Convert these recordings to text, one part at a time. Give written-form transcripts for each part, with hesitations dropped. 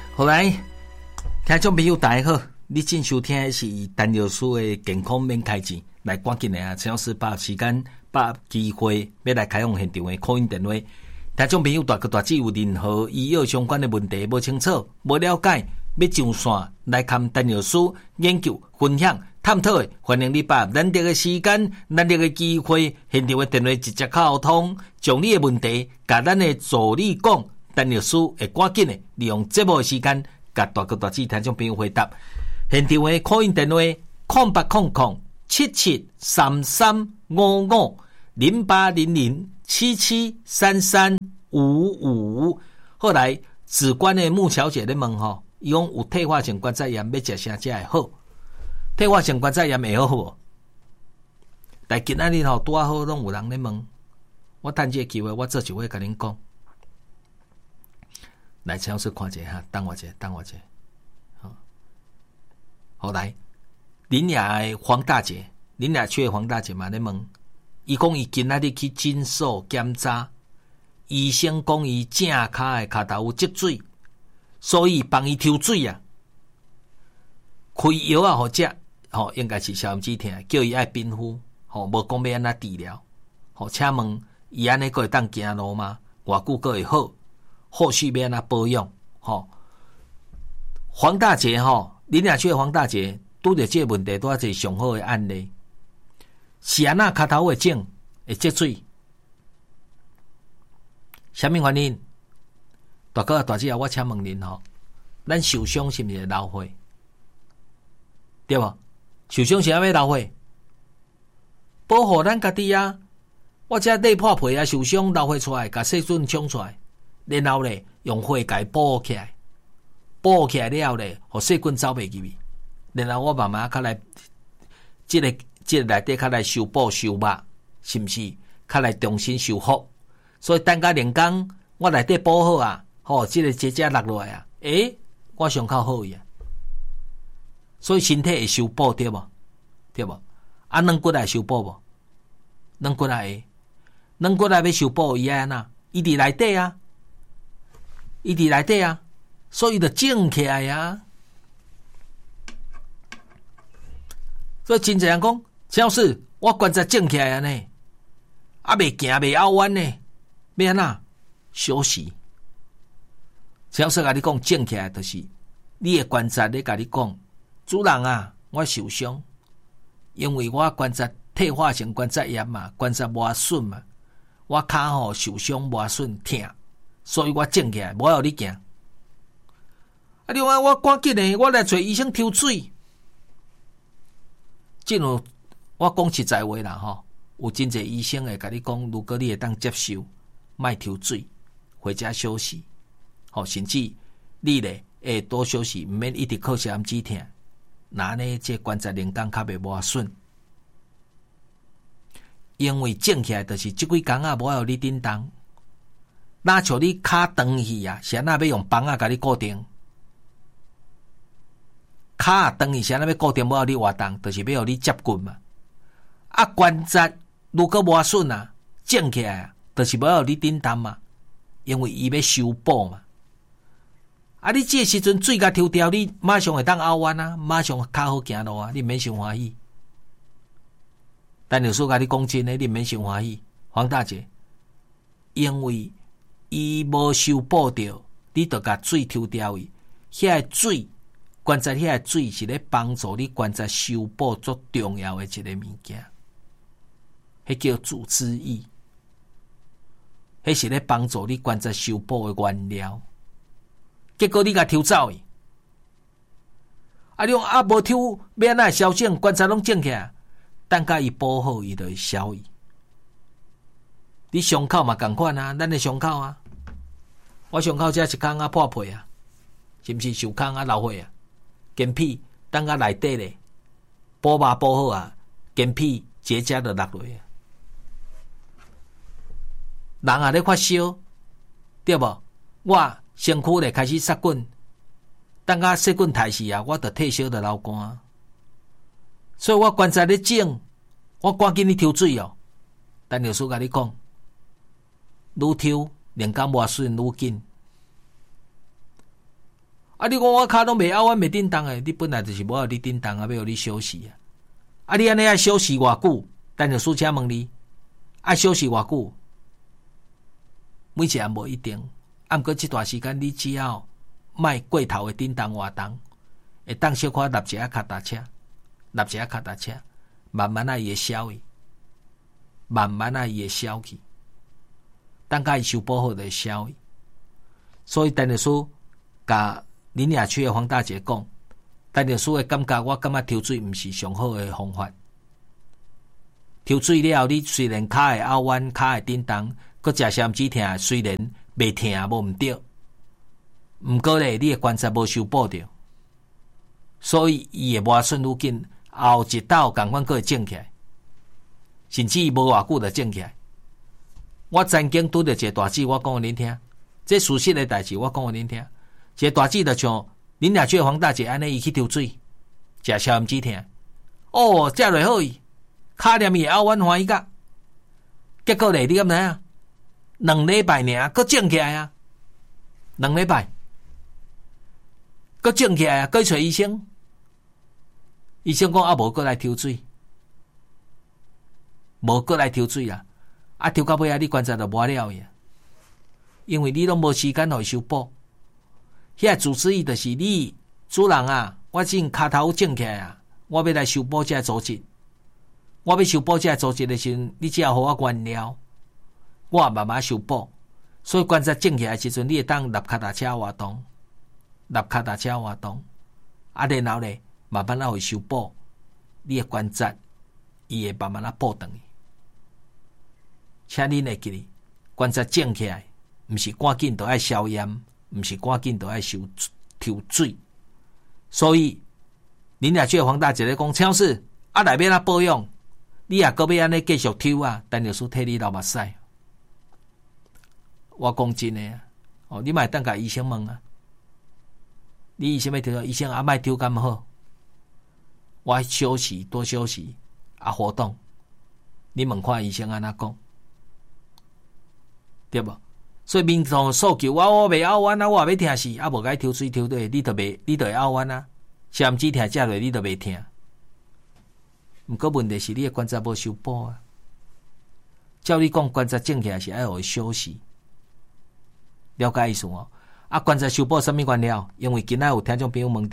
好来，听众朋友大家好，你正收听的是陈老师的健康免开钱，来赶紧的啊！陈老师把时间、把机会要来开放现场的call in电话。听众朋友大哥大姐有任何医药相关的问题无清楚、无了解，要上线来看陈老师研究、分享、探讨的，欢迎你把难得的时间、难得的机会，现场的电话直接沟通，将你的问题甲咱的助理讲。陈老师会赶紧的利用节目的时间，甲大哥大姐听众朋友回答。现场的call in电话08007733550800773355。后来子关的穆小姐咧问吼，伊讲有退化性关节炎要食啥才会好？退化性关节炎会好无？但今仔日吼拄好拢有人咧问，我趁这个机会，我做一回甲恁讲。来，陈老师看一下，等我一下。好来，林雅的黄大姐，林雅区的黄大姐嘛咧问，伊讲伊今仔日去诊所检查，医生讲伊正骹的骹头有积水，所以帮伊抽水啊，开药啊，好食，应该是消炎止痛，叫伊爱冰敷，无讲要安怎治疗，请问伊安尼佫会当行路吗？偌久佫会好？后续要安怎保养？黄大姐林雅区的黄大姐拄着这个问题，拄是上好的案例。是安那骹头会肿会积水？什么原因？大哥大姐，我请问您咱受伤是毋是会流血？对无？受伤是安要流血？保护咱家己啊！我这裂破皮啊，受伤流血出来，甲细菌冲出来。然后咧，用血甲伊补起来，补起来了咧，互细菌走袂入去。然后我慢慢较来，这个内底较来修补修肉，是毋是？较来重新修复。所以等甲2工，我内底补好啊，这个结痂落来啊，我伤口好呀。所以身体会修补对无？对无？啊，软骨会修补无？软骨会，软骨要修补伊安怎？伊伫内底啊。伊伫内底啊，所以就肿起来啊。所以真侪人讲，陈老师，我关节肿起来啊呢，袂行袂拗弯呢，要安怎休息？陈老师甲你讲，肿起来就是你的关节咧，甲你讲，主人啊，我受伤，因为我关节退化性关节炎嘛，关节磨损嘛，我骹受伤磨损痛。所以我肿起来，无互你行。啊，另外我赶紧的，我来找医生抽水。正如我讲实在话啦，有真侪医生会甲你讲，如果你会当接受，莫抽水，回家休息。甚至你咧会多休息，毋免一直靠消炎止痛。那呢，这关节连工较袂磨损。因为肿起来就是即几工啊，无互你叮当。那像你骹长去啊，是安那要用绑啊，甲你固定。骹长去是安那要固定，无互你活动，就是要互你接棍嘛。啊，关节如果磨损啊，肿起来啊，就是无互你叮当嘛，因为伊要修补嘛。啊，你这个时阵水甲抽掉，你马上会当拗弯啊，马上骹好行路啊，你免伤欢喜。但有时甲你讲真诶，你免伤欢喜，黄大姐，因为伊无修补着，你就甲水抽掉伊。遐个水，关节遐个水是咧帮助你关节修补最重要的一个物件，迄叫组织液，迄是咧帮助你关节修补的原料。结果你甲抽走伊，你讲无抽，要安怎消肿？关节拢肿起来，等甲伊补好，伊就会消伊。你伤口嘛同款啊，咱的伤口啊，我伤口这一空啊破皮啊，是毋是受空啊流血啊？筋皮等甲内底咧，补肉补好啊，筋皮结痂就落落啊。人也咧发烧，对无？我身躯咧开始杀菌，等甲细菌太死啊，我就退烧就流汗，所以我关节咧肿，我赶紧去抽水哦。但老师甲你讲。愈抽连工磨损愈紧， 啊，你讲我骹拢袂拗，我袂叮当诶，你本来就是无互你叮当啊，要互你休息啊。啊，你安尼爱休息偌久？等下暑假问你，爱休息偌久？每一下无一定，啊，毋过这段时间你只要莫过头诶叮当活动，会当小可立一下脚踏车，立一下脚踏车，慢慢伊会消去，慢慢伊会消去，等甲伊修补好就会消去。所以等下暑甲林雅区的黄大姐讲，陈律师的感觉，我感觉抽水毋是上好的方法。抽水了后，你虽然骹会拗弯，骹会叮当，佮食三止痛，虽然袂痛无毋对，毋过咧，你的关节无修补着，所以伊会磨损愈紧，后一道共款佮会肿起来，甚至无偌久就肿起来。我曾经拄着一个大姊，我讲互恁听，这事实的代志，我讲互恁听。一个大姊就像恁俩去黄大姐安尼，伊去抽水，食消炎止痛，哦，食落好伊，骹念伊拗弯欢喜甲，结果咧，你敢知影？2礼拜尔，佮肿起来啊！2礼拜，佮肿起来啊！佮找医生，医生讲啊，无佮来抽水，无佮来抽水啦，啊，抽到尾啊，你关节就磨了呀，因为你拢无时间互伊修补。遐主治医就是你主人啊，我正骹头肿起来啊，我要来修补这组织。我要修补这组织的时阵，你只要互我原料，我慢慢修补。所以关节肿起来的时阵，你会当立脚踏车活动，立脚踏车活动，啊，然后咧慢慢啊会修补你的关节，伊会慢慢啊补回去。请恁会记哩，关节肿起来，毋是赶紧就爱消炎。毋是赶紧就爱抽水，所以恁也叫黄大姐咧讲，超市啊内面啊保养，你也搁要安尼继续抽啊，陈律师替你流目屎。我讲真诶啊，哦，你莫当甲医生问啊，你医生要抽，医生啊莫抽咁好，我休息多休息啊活动，你问看医生安怎讲，对无？所以民众诉求我袂拗弯啊，我也要疼死，啊无该抽水抽对，你就会拗弯啊，消止疼食落你就袂疼。毋过问题是你的关节无修补啊。照你讲关节肿起来是爱互伊休息，了解意思哦？啊，关节修补什么原料？因为今仔有听众朋友问到，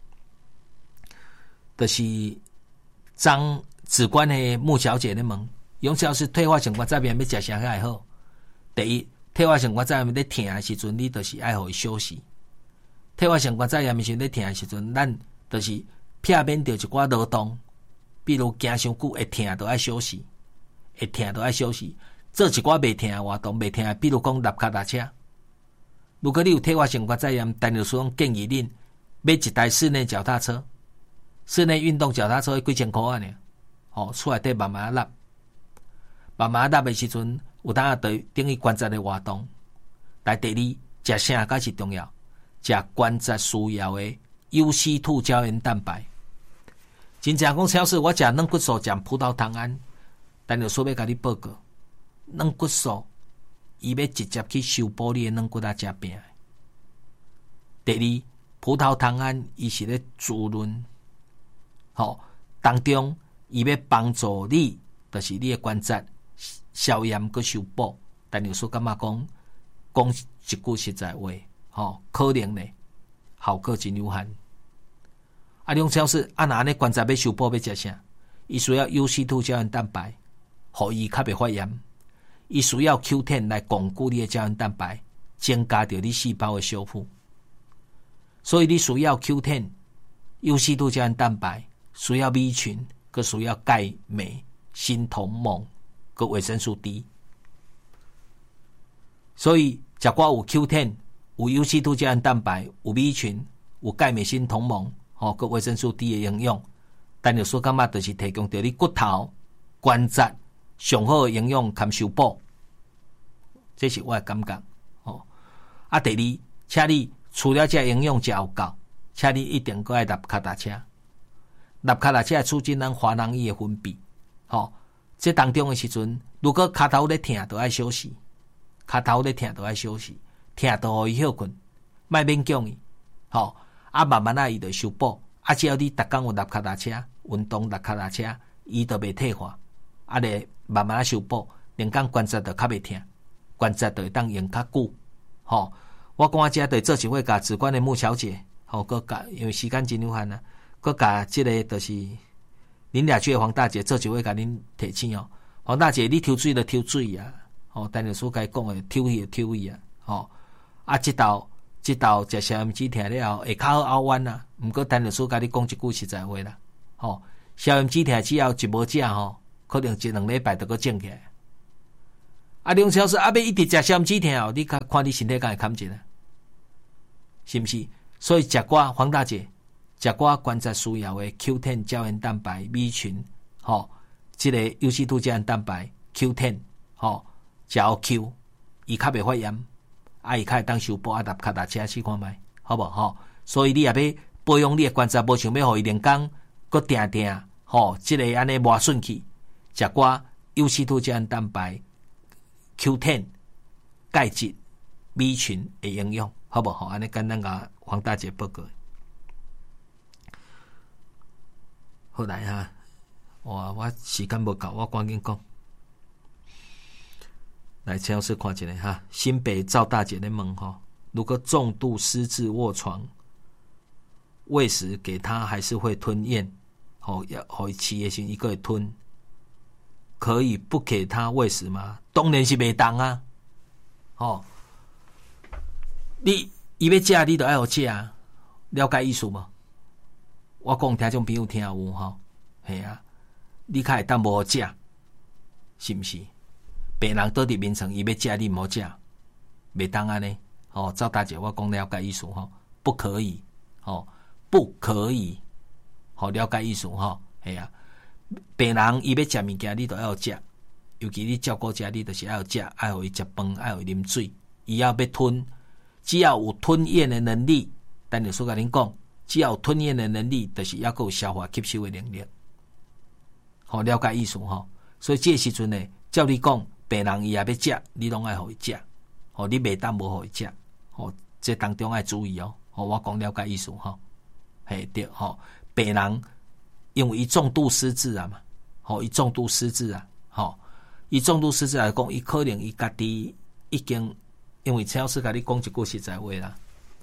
就是张子观的穆小姐咧问，杨小是退化性关节炎要食啥才会好？第一。退化性关节炎咧疼的时阵，你就是爱互伊休息。退化性关节炎的时阵咧疼的时阵，咱就是避免着一寡劳动，比如行伤久会疼，就爱休息；会疼就爱休息。做一寡袂疼的活动，袂疼的，比如讲立脚踏车。如果你有退化性关节炎，陈律师建议恁买一台室内脚踏车，室内运动脚踏车几千块啊呢？哦，出来底慢慢立，慢慢立的时阵。有当啊，对等于关节的活动。来第二，食啥才是重要？食关节需要的UC2胶原蛋白。真正讲超市，我食软骨素，食葡萄糖胺，但就说要甲你报告，软骨素伊要直接去修补你的软骨啊，食病。第二，葡萄糖胺伊是咧滋润，当中伊要帮助你，就是你的关节。消炎佮修补，但有说感觉讲一句实在话，可能呢效果真有限。啊，梁超市啊，那呢关节要修补要食啥？伊需要 UC2胶原蛋白，互伊较袂发炎；伊需要 Q10 来巩固你的胶原蛋白，增加着你细胞的修复。所以你需要 Q10、UC2胶原蛋白，需要 B 群，佮需要钙、镁、锌、铜、锰。个维生素 D， 所以食寡有 Q10， 有 UC2胶原蛋白，有 B 群，有钙、镁、锌、铜、锰，个维生素 D 的营养。但就说感觉就是提供到你骨头、关节上好的营养含修补，这是我的感觉。啊，第二，请你除了这营养食有够，请你一定搁爱立脚踏车，立脚踏车促进咱华囊液的分泌，这当中的时阵，如果脚头咧疼，就爱休息；脚头咧疼，就爱休息，疼就互伊休困，莫勉强伊。 吼，啊慢慢伊就修补，啊只要你逐工有踏脚踏车，运动踏脚踏车，伊就袂退化，啊咧慢慢修补，连讲关节就较袂疼，关节就会当用较久，吼。我讲遮就做一位甲子观的穆小姐，吼，佮甲因为时间真有限啊，佮甲即个就是恁俩区的黄大姐做一位甲恁提醒哦。黄大姐，你抽水就抽水啊，吼，但是所该讲的抽气就抽气啊，吼。啊，即道食消炎止疼了后，会较好拗弯啊。毋过但是所甲你讲一句实在话啦，吼，消炎止疼只要一无食吼，可能一两礼拜就佮正起来。啊，梁超说啊，要一直食消炎止疼哦，你看你身体敢会堪一啊？是毋是？所以食寡黄大姐，食寡关节需要的 Q10 胶原蛋白 B 群，吼，即个 UC2 胶原蛋白 Q10，吼，食 Q， 伊较袂发炎，啊，伊较会当修补啊，踏脚踏车试看觅，好无吼？所以你也要保养你的关节，无想要互伊连工佮定定，吼，即个安尼磨顺去，食寡 UC2 胶原蛋白 Q10 钙质 B 群的营养。好不好？安尼简单甲黄大姐报告。好来哈，哇！我时间无够，我赶紧讲。来，陈老师看一下哈，新北赵大姐的问哈，如果重度失智卧床，喂食给他还是会吞咽，哦，要好吃的时候一个吞，可以不给他喂食吗？当然是袂当啊，哦。伊要食，你就爱互食啊，了解意思无？我讲听种朋友听有吼，系啊，你较会当无好食，是毋是？病人倒伫面床，伊要食，你毋好食，袂当安尼。哦，赵大姐，我讲了解意思吼，不可以，哦，不可以，好了解意思吼，系啊。病人伊要食物件，你就爱互食，尤其你照顾者，你就是爱互食，爱互伊食饭，爱互伊啉水，伊要吞。只要有吞咽的能力，但是所甲恁讲，只要有吞咽的能力，就是要有消化吸收的能力。好，了解意思吼。所以这时阵呢，照你讲，病人伊也要食，你拢爱互伊食。哦，你袂当无互伊食。哦，这当中爱注意哦。哦，我讲了解意思吼。嘿，对吼。病人因为伊重度失智啊嘛，吼，伊重度失智啊，吼，伊重度失智来讲，伊可能伊家己已经。因为陈老师甲你讲一句实在话啦，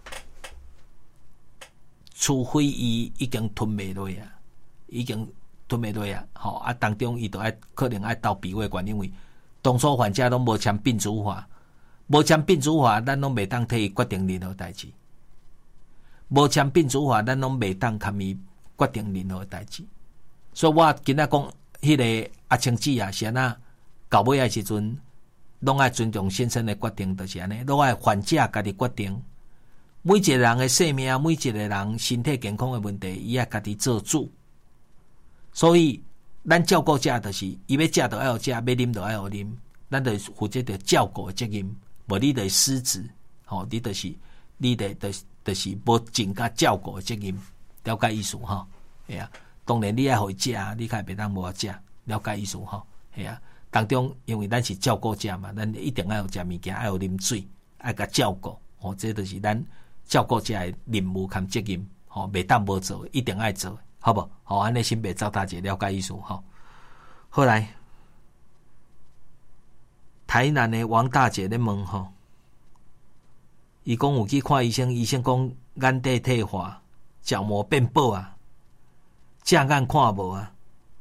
除非伊已经吞袂落啊，已经吞袂落啊，吼啊，当中伊都爱可能爱到鼻胃管，因为当初患者拢无签病主法，无签病主法，咱拢袂当替伊决定任何代志，无签病主法，咱拢袂当堪伊决定任何代志。所以我今仔讲迄个阿青姊啊，是安那到尾的时阵。拢爱尊重先生的决定，就是安尼。拢爱患者家己决定。每一个人的生命，每一个人身体健康的问题，伊爱家己做主。所以，咱照顾者就是，伊要食就爱互食，要啉就爱互啉。咱就负责着照顾的责任，无你就失职。吼，你就是无尽甲照顾的责任，了解意思吼？系啊，当然你爱互伊食，你较袂当无好食，了解意思吼？系啊。当中，因为咱是照顾者嘛，咱一定要有食物件，要有啉水，爱甲照顾。哦，这就是咱照顾者的任务兼责任。吼，袂当无做，一定爱做，好不？好，安尼新北赵大姐了解意思吼。后来，台南的王大姐咧问吼，伊讲有去看医生，医生讲眼底退化，角膜变薄啊，正眼看无啊。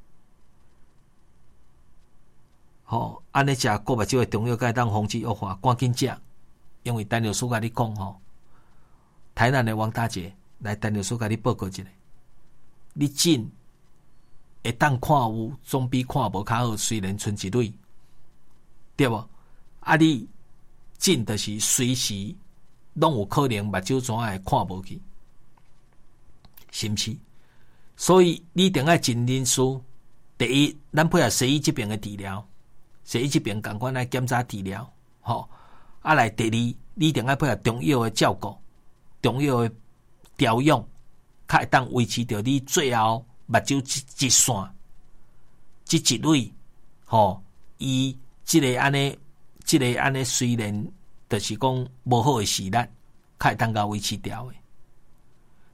吼，安尼食过目睭的中药，该当防止恶化，赶紧食。因为陈律师甲你讲吼，台南的王大姐来陈律师甲你报告一下，你诊会当看有，总比看无较好。虽然剩一蕊，对无？啊，你诊就是随时拢有可能目睭怎会看无去，是毋是？所以你一定爱尽人事。第一，咱配合西医这边的治疗。西医这边共款来检查治疗，吼，啊来第二，你一定要配合中药的照顾，中药的调养，较会当维持着你最后目睭一线，一蕊，吼，伊这个安尼虽然就是讲无好的视力，较会当甲维持掉的，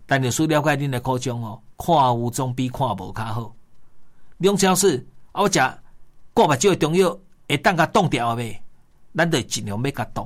陈律师了解恁的苦衷哦，看有总比看无较好。梁超市我食过目睭的中药会当甲冻掉未？咱就尽量要甲冻。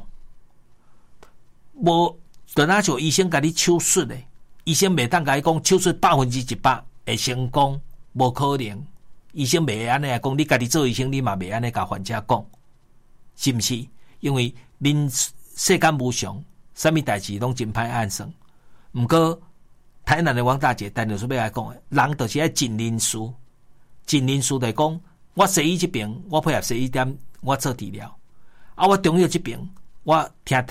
无就那像医生甲你手术的，医生袂当甲你讲手术100%会成功，无可能。医生袂会安尼讲，你家己做医生，你嘛袂安尼甲患者讲，是毋是？因为恁世间无常，啥物代志拢真歹按算。毋过台南的王大姐陈律师要来讲的，人就是爱尽人事，尽人事就讲，我西医这边我配合西医点，我做治疗，啊，我中药这边我听